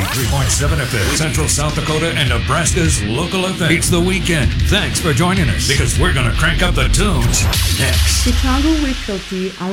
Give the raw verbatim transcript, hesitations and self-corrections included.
three point seven F M, Central South Dakota and Nebraska's local F M. It's the weekend. Thanks for joining us because we're going to crank up the tunes next. Chicago Realty